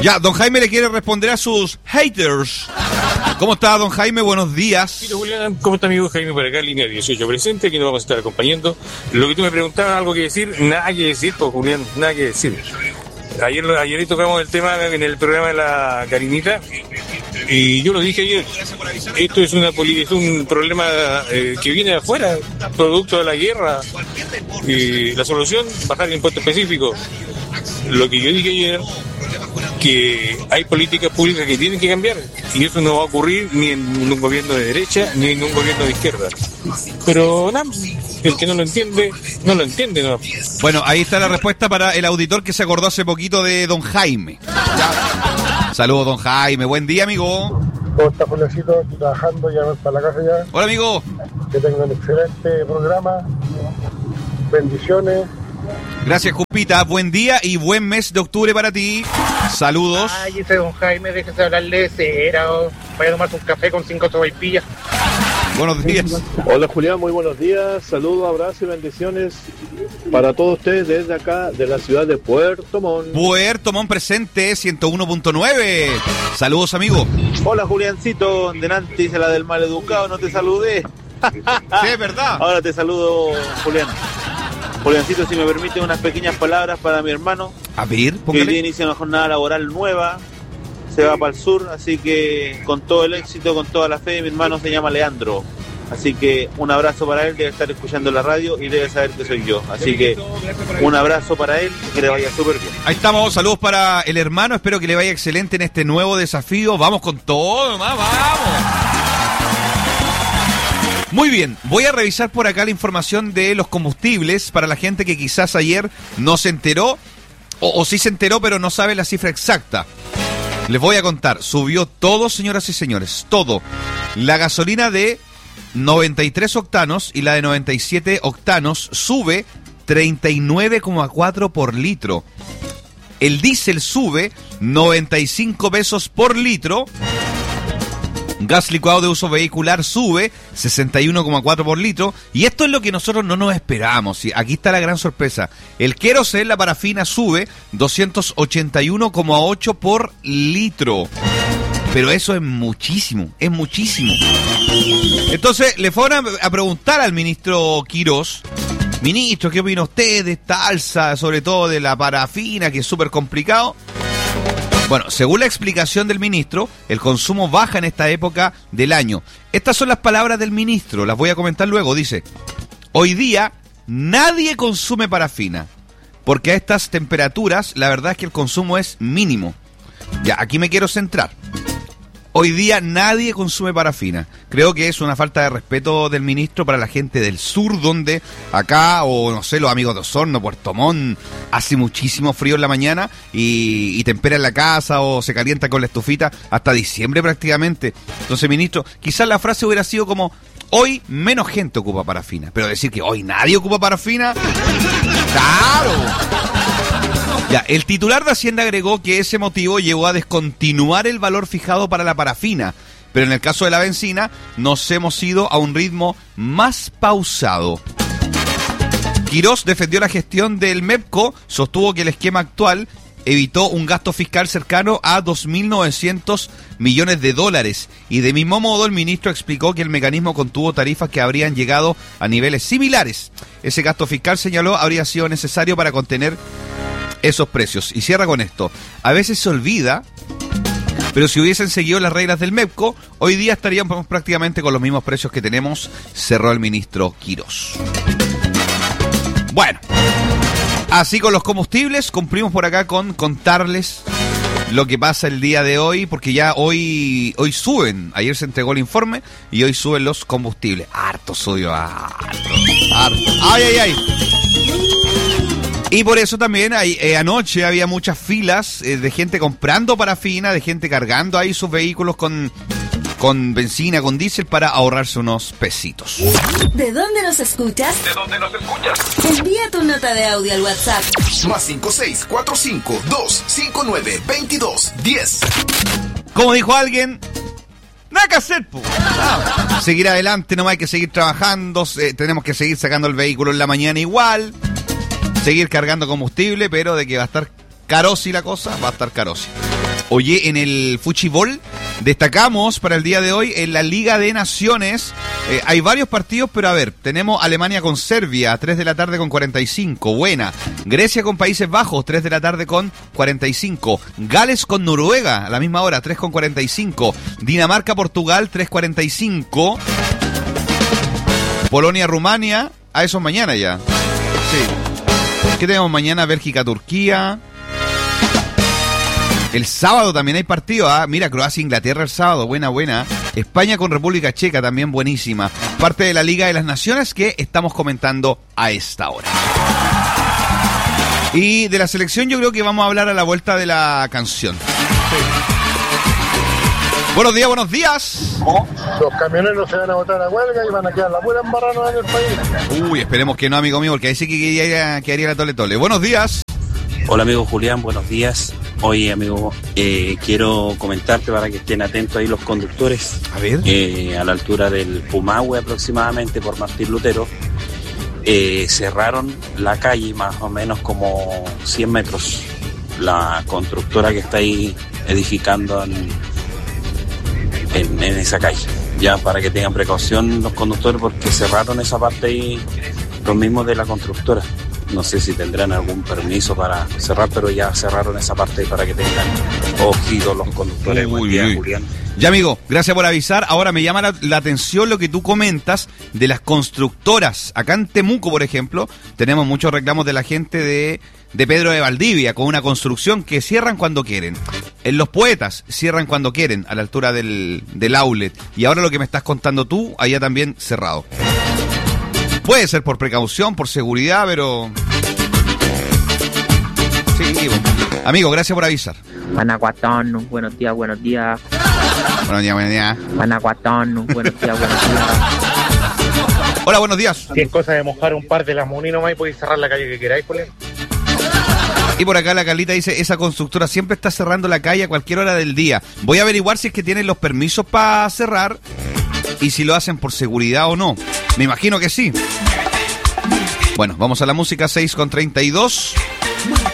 Ya, don Jaime le quiere responder a sus haters. ¿Cómo está, don Jaime? Buenos días. Mira, Julián, ¿cómo está, amigo? Jaime por acá, línea 18 presente, aquí nos vamos a estar acompañando. Lo que tú me preguntabas, ¿algo que decir? Nada que decir, pues, Julián, nada que decir. Ayer tocamos el tema en el programa de la Carinita, y yo lo dije ayer, esto es un problema que viene de afuera, producto de la guerra, y la solución, bajar el impuesto específico. Lo que yo dije ayer, que hay políticas públicas que tienen que cambiar, y eso no va a ocurrir ni en un gobierno de derecha ni en un gobierno de izquierda. Pero nada, el que no lo entiende, no lo entiende, ¿no? Bueno, ahí está la respuesta para el auditor que se acordó hace poquito de don Jaime. Ya. Saludos, don Jaime. Buen día, amigo. ¿Cómo está, Juliancito? Estoy trabajando, ya voy para la casa ya. Hola, amigo. Que tenga un excelente programa. Bendiciones. Gracias, Cupita. Buen día y buen mes de octubre para ti. Saludos. Ay, ese don Jaime, déjese hablarle de cera, o vaya a tomarse un café con 5 sopaipillas. Buenos días. Hola, Julián, muy buenos días. Saludos, abrazos y bendiciones para todos ustedes desde acá, de la ciudad de Puerto Montt. Puerto Montt presente, 101.9. Saludos, amigo. Hola, Juliancito. Delante dice la del maleducado, no te saludé. Sí, es verdad. Ahora te saludo, Julián. Juliancito, si me permite unas pequeñas palabras para mi hermano. A ver, póngale. Que hoy día inicia una jornada laboral nueva, se va para el sur, así que con todo el éxito, con toda la fe, mi hermano se llama Leandro. Así que un abrazo para él, debe estar escuchando la radio y debe saber que soy yo. Así que un abrazo para él y que le vaya súper bien. Ahí estamos, saludos para el hermano, espero que le vaya excelente en este nuevo desafío. Vamos con todo, vamos. Muy bien, voy a revisar por acá la información de los combustibles para la gente que quizás ayer no se enteró o sí se enteró pero no sabe la cifra exacta. Les voy a contar, subió todo, señoras y señores, todo. La gasolina de 93 octanos y la de 97 octanos sube 39,4 por litro. El diésel sube 95 pesos por litro. Gas licuado de uso vehicular sube 61,4 por litro. Y esto es lo que nosotros no nos esperábamos. Y aquí está la gran sorpresa. El queroseno, la parafina, sube 281,8 por litro. Pero eso es muchísimo, es muchísimo. Entonces le fueron a preguntar al ministro Quirós: ministro, ¿qué opina usted de esta alza, sobre todo de la parafina, que es súper complicado? Bueno, según la explicación del ministro, el consumo baja en esta época del año. Estas son las palabras del ministro, las voy a comentar luego. Dice: hoy día nadie consume parafina, porque a estas temperaturas la verdad es que el consumo es mínimo. Ya, aquí me quiero centrar. Hoy día nadie consume parafina. Creo que es una falta de respeto del ministro para la gente del sur, donde acá, o no sé, los amigos de Osorno, Puerto Montt, hace muchísimo frío en la mañana y tempera en la casa o se calienta con la estufita hasta diciembre prácticamente. Entonces, ministro, quizás la frase hubiera sido como: hoy menos gente ocupa parafina. Pero decir que hoy nadie ocupa parafina, ¡claro! Ya, el titular de Hacienda agregó que ese motivo llevó a descontinuar el valor fijado para la parafina, pero en el caso de la benzina nos hemos ido a un ritmo más pausado. Quirós defendió la gestión del MEPCO, sostuvo que el esquema actual evitó un gasto fiscal cercano a 2.900 millones de dólares. Y de mismo modo el ministro explicó que el mecanismo contuvo tarifas que habrían llegado a niveles similares. Ese gasto fiscal, señaló, habría sido necesario para contener esos precios. Y cierra con esto: a veces se olvida, pero si hubiesen seguido las reglas del MEPCO, hoy día estaríamos prácticamente con los mismos precios que tenemos, cerró el ministro Quirós. Bueno, así con los combustibles, cumplimos por acá con contarles lo que pasa el día de hoy, porque ya hoy suben, ayer se entregó el informe y hoy suben los combustibles. Harto sodio, harto. ¡Ay! Y por eso también anoche había muchas filas de gente comprando parafina, de gente cargando ahí sus vehículos con benzina, con diésel, para ahorrarse unos pesitos. ¿De dónde nos escuchas? Envía tu nota de audio al WhatsApp. Más 5645-259-2210. Como dijo alguien, nada que hacer, po. Seguir adelante, no hay que seguir trabajando, tenemos que seguir sacando el vehículo en la mañana igual. Seguir cargando combustible, pero de que va a estar carosi la cosa, va a estar carosi. Oye, en el fuchibol destacamos para el día de hoy en la Liga de Naciones. Hay varios partidos, pero a ver, tenemos Alemania con Serbia, 3 de la tarde con 45, buena. Grecia con Países Bajos, 3 de la tarde con 45. Gales con Noruega, a la misma hora, 3 con 45. Dinamarca-Portugal, 3:45. Polonia-Rumania, eso es mañana ya. Sí. ¿Qué tenemos mañana? Bélgica-Turquía. El sábado también hay partido, ¿ah? Mira, Croacia-Inglaterra el sábado, buena. España con República Checa, también buenísima. Parte de la Liga de las Naciones que estamos comentando a esta hora. Y de la selección yo creo que vamos a hablar a la vuelta de la canción. Buenos días. Los camioneros se van a botar a huelga y van a quedar la pura embarrada en el país. Uy, esperemos que no, amigo mío, porque ahí sí que quedaría la tole. Buenos días. Hola amigo Julián, buenos días. Oye amigo, quiero comentarte para que estén atentos ahí los conductores. A ver. A la altura del Pumahue aproximadamente por Martín Lutero, cerraron la calle más o menos como 100 metros. La constructora que está ahí edificando en esa calle. Ya para que tengan precaución los conductores porque cerraron esa parte ahí los mismos de la constructora. No sé si tendrán algún permiso para cerrar, pero ya cerraron esa parte para que tengan ojito los conductores. Buen día, Julián. Ya, amigo, gracias por avisar. Ahora me llama la atención lo que tú comentas de las constructoras. Acá en Temuco, por ejemplo, tenemos muchos reclamos de la gente de Pedro de Valdivia con una construcción que cierran cuando quieren. En Los Poetas cierran cuando quieren, a la altura del outlet. Y ahora lo que me estás contando tú, allá también cerrado. Puede ser por precaución, por seguridad, pero... Sí, bueno. Amigo, gracias por avisar. Panaguatón, buenos días. Buenos días. Panaguatón, buenos días. Hola, buenos días. Si es cosa de mojar un par de las moninos más y podéis cerrar la calle que queráis, Julián. Y por acá la Carlita dice, esa constructora siempre está cerrando la calle a cualquier hora del día. Voy a averiguar si es que tienen los permisos para cerrar y si lo hacen por seguridad o no. Me imagino que sí. Bueno, vamos a la música 6:32.